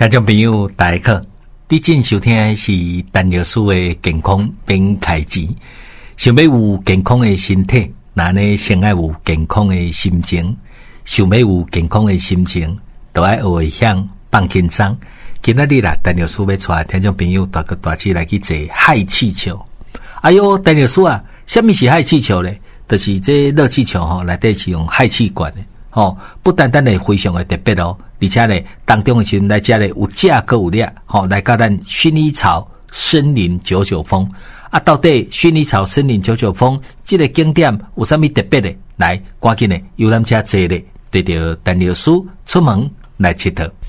听众朋友大家好，你正收听的是陈老师的健康变开机。想要有健康的身体，那呢先要有健康的心情。想要有健康的心情，就要学会向放轻松。今仔日啦，陈老师要带听众朋友大个大起来去坐氦气球。哎哟，陈老师啊，什么是氦气球呢？就是这热气球吼，内底是用氦气管的。吼，不单单的非常的特别哦，而且呢，当中的时阵来遮呢有价格有量，吼，来到咱薰衣草森林99峰啊，到底薰衣草森林99峰这个景点有啥物特别的？来，赶紧的由咱遮坐咧，对着陈老师出门来佚佗。